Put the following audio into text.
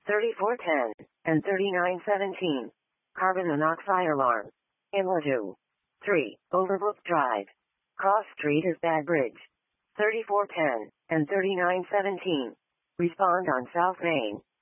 3410 and 3917. Carbon monoxide alarm. Inlet 2. 3. Overbrook Drive. Cross Street is Bad Bridge. 3410 and 3917. Respond on South Main.